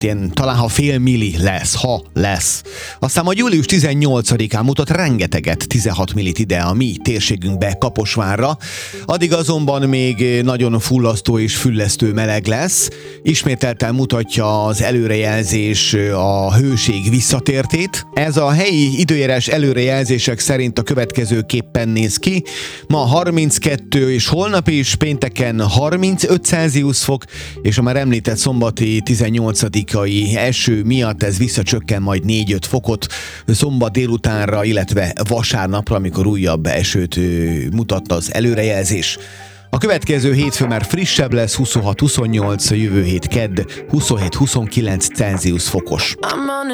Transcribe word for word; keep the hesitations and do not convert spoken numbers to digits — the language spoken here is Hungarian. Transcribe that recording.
ilyen, talán ha fél milli lesz, ha lesz. Aztán majd július tizennyolcadikán mutat rengeteget, tizenhat millit ide a mi térségünkbe, Kaposvárra. Addig azonban még nagyon fullasztó és füllesztő meleg lesz. Ismételten mutatja az előrejelzés a hőség visszatértét. Ez a helyi időjárás előrejelzések szerint a következőképpen néz ki. Ma harminckettő és holnap is, pénteken harmincöt Celsius fok, és a már említett szombati tizennyolcadikai eső miatt ez visszacsökken majd négy-öt fokot szombat délutánra, illetve vasárnapra, amikor újabb esőt mutatna az előrejelzés. A következő hétfő már frissebb lesz, huszonhat huszonnyolc, a jövő hét kedd huszonhét huszonkilenc Celsius fokos.